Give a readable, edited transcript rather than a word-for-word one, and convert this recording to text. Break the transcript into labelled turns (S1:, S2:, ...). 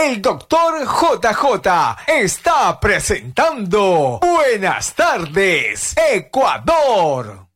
S1: el doctor JJ está presentando Buenas tardes, Ecuador.